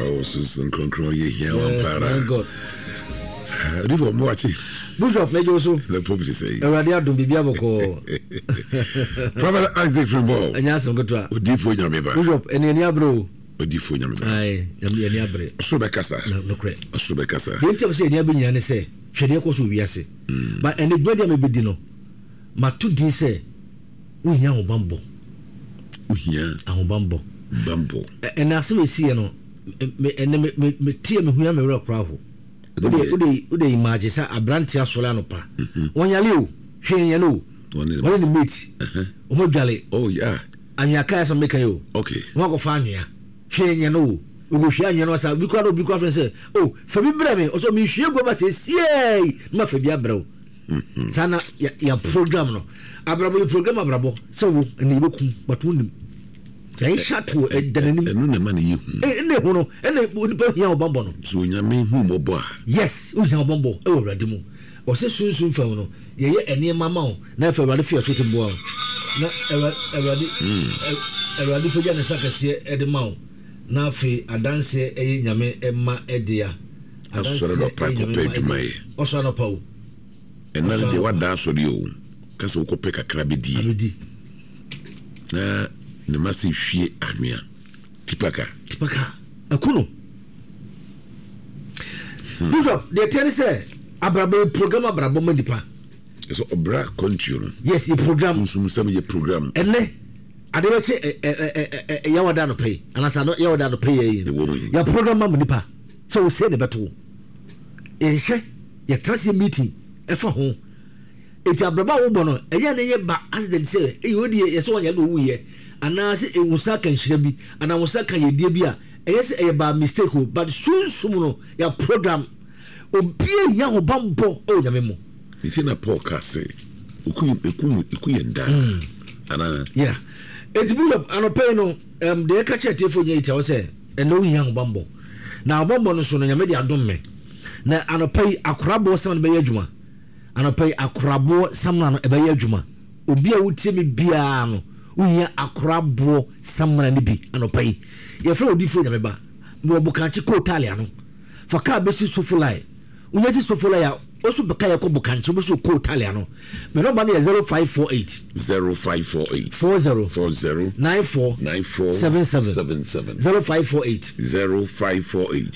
Susan Concron, here, my God. River Moachi. Bishop, make you so. The Pope say, Radia don't be able to Prophet Isaac from Ball. And yes, I'm going to Odifo Yamiba. Bishop, and any bro. Odifo Yamiba. Aye, any abre. Sobekasa. No credit. Sobekasa. Don't tell say, near being any say, Shadia Kosu Viasi. But any brother may be dino. Ma 2 days say, we young bambo. Uhia. Our bambo. Bambo. And as we see, and me tear me who am a rock crowd. Ude imagine sa abrantia solano pa. Wanyaliu, she yellow. What is the meat? Omojale. Oh yeah. And ya kaya some make you. Okay. Wako fanya. She yellow. Ugo she yellow sa bikwa friend say, "Oh, Fabi brame, also me she go ba say, "Yay, ma Fabi bro." Sana ya program no. Abrabo program abrabo. So ni boku batunim. Say shato edanani. Enu na man yi hu. Ne hu no, ene onipa hia obambo no. So nyame hu mobo a. Yes, u hia obambo e wurade mu. O se sunsun fa no. Ye ye ene mama o. Na fa wurade fi ototo bo a. Na wurade poja ne sakase e de ma o. Na fa adanse e nyame e ma e dia. Asoro do pa ko pe dwumae. Osoro no pa o. Ena de wada asori o. Kase wo ko pe kakra be di. Abedi. Na ne masi hwie anwea. Tipaka. Akuno. Bishop, the attorney say abrabo program abrabo mandipa. So obra continue. Yes, the program. Some ye program. Enne adebe che yawada no pay. Anasa no yawada no pay. Ya program mandipa. So we say ne beto. E hye ye trust meeting e fa ho. Eti abraba wo bono eye ne ye ba accident say e odi ye so nya do wu ye. Anase e wusa kan hire bi ana wusa kan ye die bi a yes a ba mistake but soon no your program obi ya obambo o nyame mo if na podcast eku yenda ana yeah it build up anope no de ka che telefone yi che o se eno ya obambo na obambo no so no nyame de adom me na anope akorabo sam no be adwuma anope akorabo sam no e be adwuma obi a wutie me bia no uya akorabo sam no ne bi anope ye fra odifo nyame ba mo bukanchi ko Italiano fa ka be si sofulai unyati sofulai ya osu beka ya ko bukanchi bo so ko Italiano me no ba na 0548 40 94 0548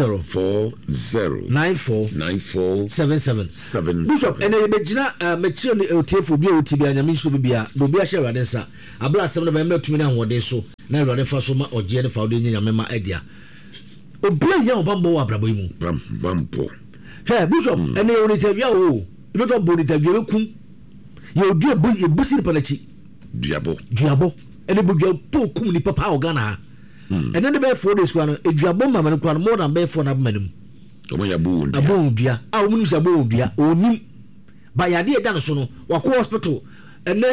40 Bishop ene be gina mechire no otefo bi otibi anyame so bia do bi a share radensa abla asem no be metumi na hode so na rade fa so ma oje ne fa ode nyame ma adia obia ya obambo wa brabo mu bambo hey Bishop ene onitavia o ibe to bonitavia bekum ye odu ebusi panachi duabo ene budua po kum ni papa ogana ene ne be 4 days kwa no eduabo mama ne kwa no more than be 4 na manum omo ya bo ndia abondua a omu se abondua onim ba yade e da no so no wako hospital ene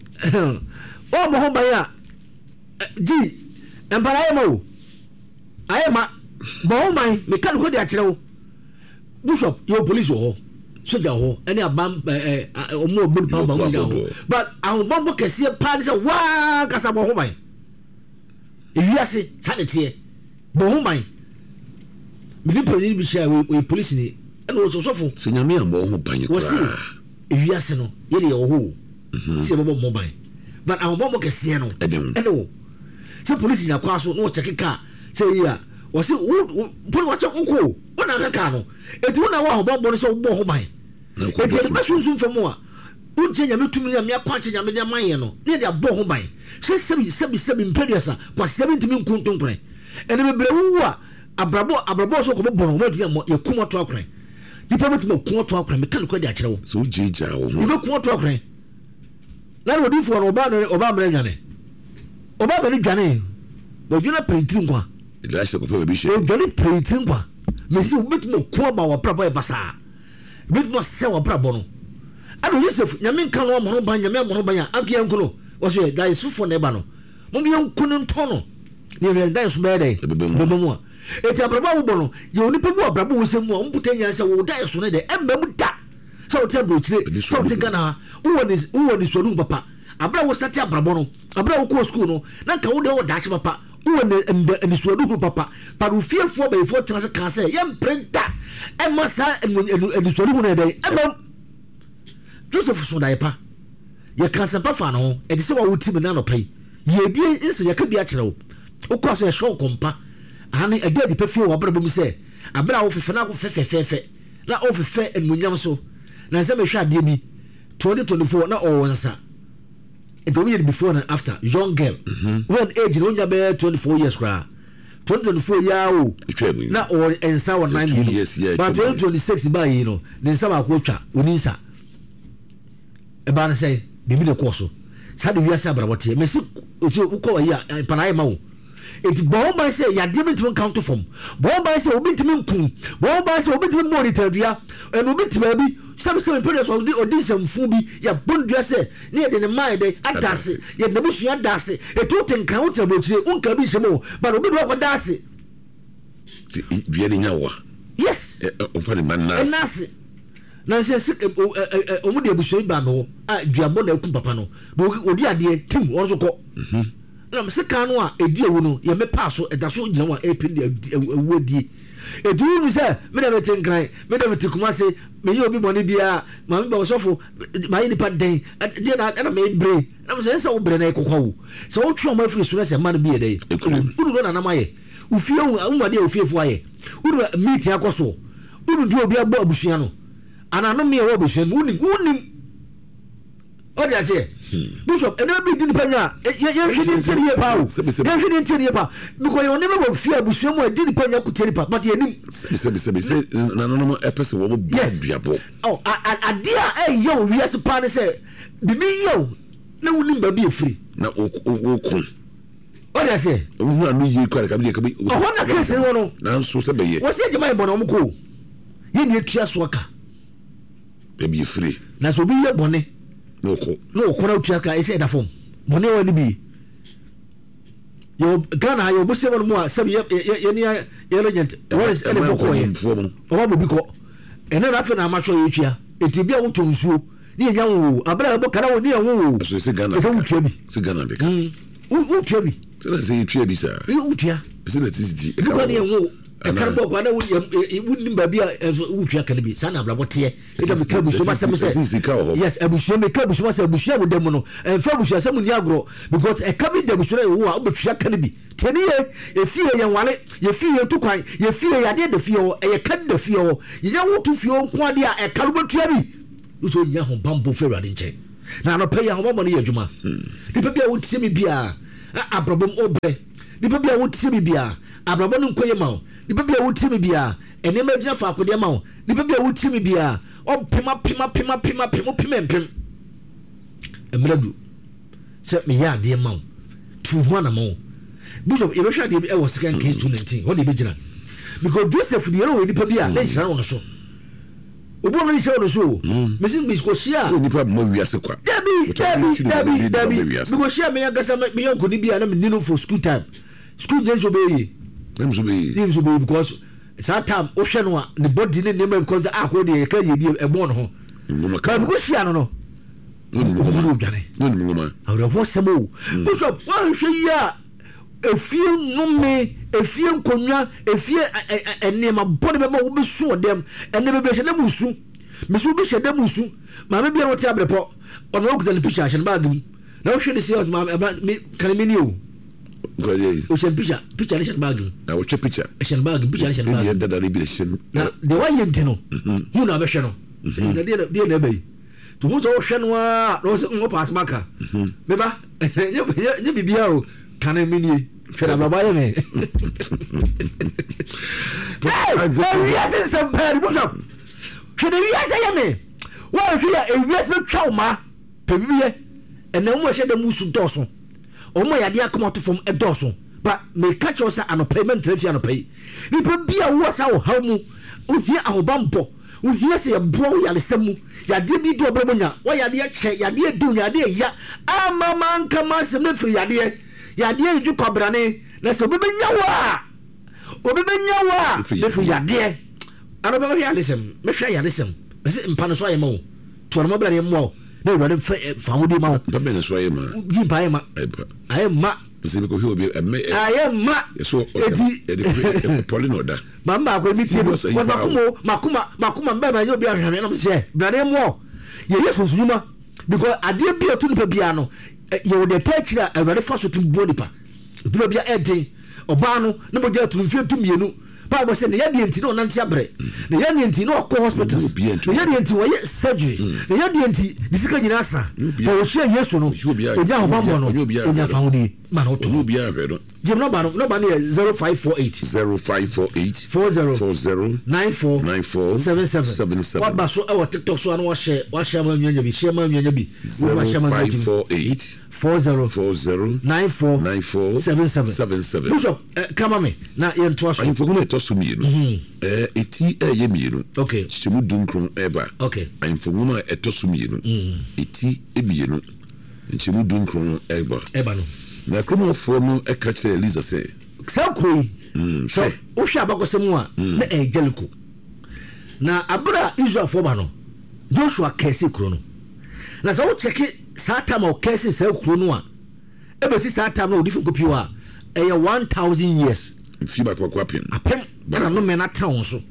o mo ho ba ya ji empara yemo ayema bo man me kan ko de akire Bishop your police ho soja ho ene abam omo obu pa ba mu ho but ahun bombo kese pa ni se wa kasa bo ho man ewiase sanete bo ho man me di police bi share we police ni ene wo sofo senyame ambo ho ban ko si ewiase no ye de ho se bo mo ban but ahun bombo kese no ene wo se police na kwa so no check car say ya wo se put watch uko ona ka ka no eti wona wa bombo so bo ho ban eti ba sunsun famo a unje nyame tumi ya me akwa che nyame de man no ne de bo ho ban se sebi imperiasa kwa 70 nkuntonkure ene bebre wu a abrabo so ko bo bono ma dua mo ye kuma to akran dipa betu mo kuma to akran me kan ko de a kire wo so jija wo mo be kuma to akran na ro di fo no oba mre nyane oba be ni dwane bo dwana pretri nkwa ila se ko pe bi she o dwane pretri nkwa me si betu mo kuma ba wa prabo e basa betu mo se wa prabo no ado Yosef nyame kan no mo no ban nyame mo no ban ya ankia nkuno wo so da Yusufo ne ba no mo bi nkuno ntono ne re da Yusuf be dey bebo a eti abraba wo bono je oni pe wo abraba wo se mu a mputanya se wo da Yusuf ne de embam da so te bro chire so te gana wo ni so nu papa abra wo sati abrabo no abra wo ko school no na ka wo de wo da chi papa and the Swadu papa, but who fear for before Trasa, young printer, and Massa and the Swadu day, Joseph Sodaipa. You can't Pafano, and the same old Timinano pay. Ye dear is your cabiachero. Of course, a show compa. And a dead perfume, what Brabum say. A brow of Fanago Fefe, not over fair and Munyamso. Now, some shall dear me 2024, not all answer. It will be before and after, young girl. When age in only bear 24 years, 2024 years, not all and sour 9 years, but 2026 by then some are quota, Unisa. A banner say, Bibi the Corso. Sadu Yasabra, what he may see, Uko, and Panaimo. It bomb by say, ya didn't even count to form. Bomb by say, Obit Minkum, bomb by say, Obit Monitor, and Obit baby. Some periods of the audition Fubi, ya bundresse, near the mind, at Darcy, yet the bush at Darcy, a total countable to Unkabishamo, but a bit of Darcy. Vienna, yes, funny man, Nasi. Nancy, Omudia Bushy Bano, Diabona Kupapano, but Odia dear Tim also called. Second a dear woman, you may pass at the show, you are a penny a woody. A dream, sir, Madame Tenkai, Madame Tukumase, may you be money beer, my boss of my independent day, at dinner and a maid brain. I'm saying so, Breneco. So, true, my free stress and money be a day. Who run on my who feel a dear fear for ye. Who meet Yacoso. Who do be a Bob Busiano. And I know me a Robinson, wouldn't. What did I say? Bishop, and every didn't you shouldn't tell you about. You shouldn't tell you about because you never will fear Bushamo didn't pay you could tell you about, but you didn't. No episode will be diable. Oh, a dear, yo, we as a party say, be yo, no limber be free. Now, what did I say? You quite a bit. Oh, what a case, no, now, so say, what's it, my bonomo? You need just worker. Maybe free. That's will be your bonnet. No, Chaka, I said, a form. Money will be. Your Ghana, your Busseman more, some elegant, what is any book or what will be called. And then after I'm sure each year, it will be able to sue near young, a better book around near woo. So it's a gun, Sagana. Who tell me? So let's say, Trebi, sir. You, dear, isn't it? I can't go. It wouldn't be a can be son of what here. It will become so much. Yes, a bush may come so much a bush with them and Fabush some Yagro because a cabin that was who can be 10 years. You feel young wallet, you feel too kind, you feel I did the feel, a cut the feel. You don't want to feel quadia a caliber trebi. You so young bamboo ferret in check. Now, I'll pay your money, Juma. The people would see me beer. A problem obre. The people would see me beer. A problem quayamount. The people would see me beer. And imagine for the amount. The people would see me beer. Oh, pima. A melody. Set me ya, dear mount. 2-1 amount. Bishop, if I shall be our second case to 19. What the original? Because Joseph, the yellow in the Pabia, let's run on the show. Obo show the show. Mrs. Miss Cosia. Debbie. Because she may guess I might be uncle be an Nino for school time. School days obey. Names obey because it's our time. Oceanoa, the body didn't name because the aqua de a born home. Gushiano. No, Johnny. No, I would have watched some more. Bishop, one year. A few no me, a few conya, a few and name a body member will be sure them and never be a musu. Miss will be shed them musu. Mamma be a table pot or look at the picture and bargain. Now she is about me, can mean you. Ocean picture and bargain. I will check picture. I shall bargain, picture and bargain. Now, the way you know, who know Beshano, dear Nebby. To whose ocean was no pass marker. Remember, you be beer. Can I mean you? Should I buy me? Yes, some bad. What's up? Should I me? Well, here a investment trauma, Pebble, and no more shed the Musu Dawson. Or my idea come out from a Dawson, but may catch us on a payment if you pay. You put be a was our home, who hear our bumpo, who hears a bro yalisemu, ya dear be to a Brabonia, why ya dear check, ya dear do ya dear ya, ah, mamma, come on, some free ya dear. Ya dear you cobrane, let's obey yawa. If we are dear. I don't know ya listen, make sure ya listen. I said in Panasway to a mobile more. No, I found him out. The Venezuela, I am se ko hwe obi ayema so edi polinoda mama ko mi tie makuma mbaba yo bi ahwehwe na mse brade mo ye yesu sunuma because ade bi otu nipa bia no ye wo de pechira aware fa so tum bonipa nipa bia eden oba no na mo ja tu mfie tum yenu Bible say na yadi enti no nante abre na yadi enti no ko hospital na yadi enti wo ye surgery na yadi enti disika nyina asa wo hye yesu no oja hobambo no oja fa hodi ma no to obi ahwe no jim no ba 0548 40 94 what ba so e wo TikTok so an wo share ma nwanya bi share ma nwanya bi wo share ma 548 40 94 77 Bishop kama me na ye nto so info to so mienu eti ye mienu okay chimu dunkron eba okay info ma eto so mienu eti ebienu chimu dunkron eba no na kromofo no eka kire Eliza say sakoi so o hwa abakosem a na Angelico na abra Israel for ba no Joshua kese kro no na so o cheki sata ma o kese se kro no a ebesi sata ma o difu kopi a 1000 years fi ba kwa apem na no me na trawo so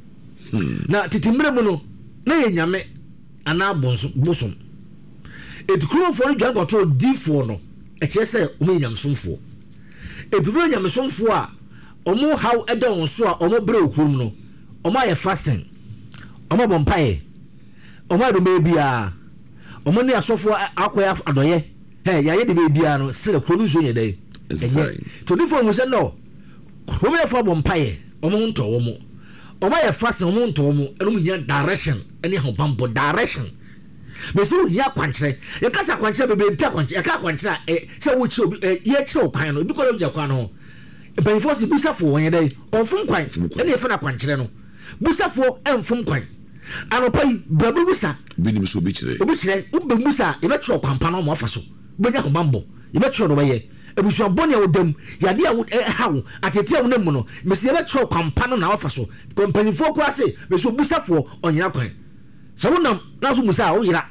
na titimre mu no na ye nyame ana bosom etukuro for no dwan goto D4 no e kire se o me nyamsomfo eduro nyamsomfo a omo how edon so a omo bre okurum no omo aye fasting omo bompae omo do me bia omo ne asofo akoya adoye ya ye de be bia no se kro no so ye dey to di for mo se no omo ye for bompae omo nto omo aye fasting omo nto omo eno mu nya direction ene ho bambo direction beso ya kwankyere ya kasa kwankyere bebe nta kwankyere ya ka kwankyere se wo chi obi ye chi okwan no bi ko lo kwan no benforce busafo won ye dai ofum kwan ene ye fa na kwankyere no busafo enfum kwan anopai babu busa binim so obi kyere ube busa ye betro kwampa no mo afa so benya ho bambo ye betro do baye ebusu abone wodam yade a hawo atete wo nem no mesi ye betro kwampa no na afa so kompanifo ko ase beso busafo onyira kwan so wonam na so musa wo yira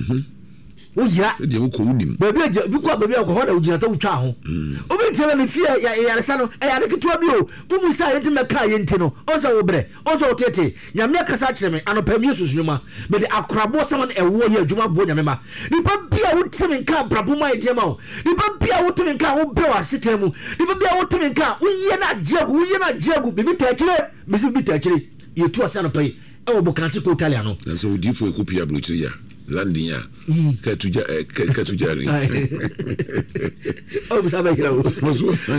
wo yira de wo ko unim baby bi ko baby ko hoda ujina ta utwa ho obi tele ne fie ya resa no ya de ketwa bi o wo musa yenti meka yenti no onso wo bre onso wo tete nyame akasa kire me anopam yesus nyuma me de akrabo saman ewo ye adwuma bo nyame ma nipa bia wo teme nka brabo ma ide ma o nipa bia wo teme nka wo bre wa setemu nipa bia wo teme nka wo ye na jagu bibi ta kire mesi bibi ta kire ye tu asa no pai e wo bokanti ko italiano so odi fo ekopi abrochiri ya landing ya ka tuja ri o bisa ba kira o